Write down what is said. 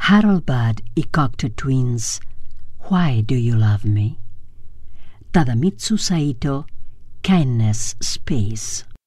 Harold Budd y Cocteau Twins, Why Do You Love Me? Tadamitsu Saito, Kindness Space.